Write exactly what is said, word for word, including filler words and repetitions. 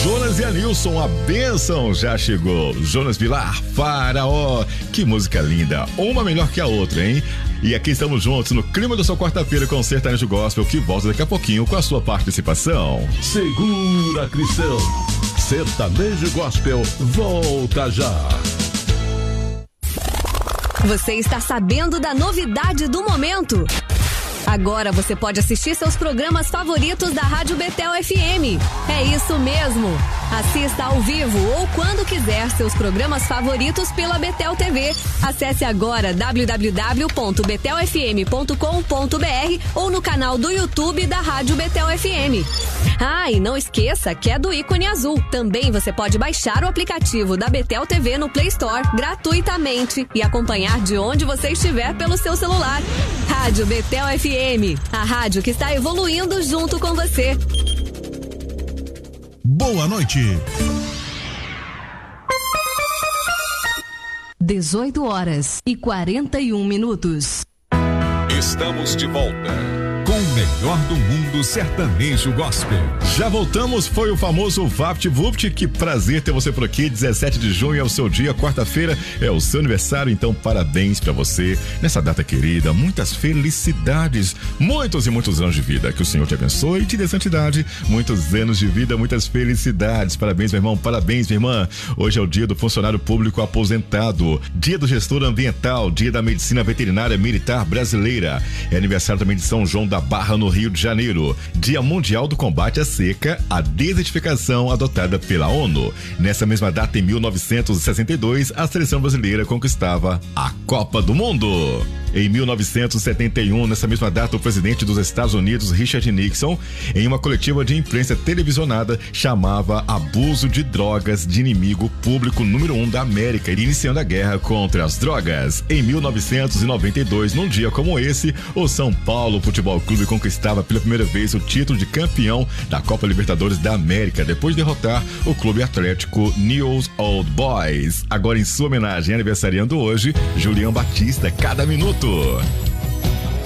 Jonas e Anilson, a bênção já chegou. Jonas Vilar, Faraó. Que música linda, uma melhor que a outra, hein? E aqui estamos juntos no clima da sua quarta-feira com o Sertanejo Gospel, que volta daqui a pouquinho com a sua participação. Segura, Cristão. Sertanejo Gospel volta já. Você está sabendo da novidade do momento? Agora você pode assistir seus programas favoritos da Rádio Betel F M. É isso mesmo! Assista ao vivo ou quando quiser seus programas favoritos pela Betel T V. Acesse agora w w w ponto betel f m ponto com ponto b r ou no canal do YouTube da Rádio Betel F M. Ah, e não esqueça que é do ícone azul. Também você pode baixar o aplicativo da Betel T V no Play Store gratuitamente e acompanhar de onde você estiver pelo seu celular. Rádio Betel F M, a rádio que está evoluindo junto com você. Boa noite. dezoito horas e quarenta e um minutos. Estamos de volta com o melhor do mundo sertanejo gospel. Já voltamos, foi o famoso VaptVupt. Que prazer ter você por aqui. dezessete de junho é o seu dia, quarta-feira é o seu aniversário, então parabéns pra você nessa data querida, muitas felicidades, muitos e muitos anos de vida, que o Senhor te abençoe e te dê santidade, muitos anos de vida, muitas felicidades, parabéns meu irmão, parabéns minha irmã. Hoje é o dia do funcionário público aposentado, dia do gestor ambiental, dia da medicina veterinária militar brasileira, é aniversário também de São João da Barra no Rio de Janeiro, dia mundial do combate à seca, a desertificação adotada pela ONU. Nessa mesma data, em mil novecentos e sessenta e dois, a seleção brasileira conquistava a Copa do Mundo. Em mil novecentos e setenta e um, nessa mesma data, o presidente dos Estados Unidos, Richard Nixon, em uma coletiva de imprensa televisionada, chamava abuso de drogas de inimigo público número um da América, iniciando a guerra contra as drogas. Em mil novecentos e noventa e dois, num dia como esse, o São Paulo Futebol Clube conquistava pela primeira vez o título de campeão da Copa Libertadores da América, depois de derrotar o Clube Atlético News Old Boys. Agora, em sua homenagem, aniversariando hoje, Julião Batista, cada minuto.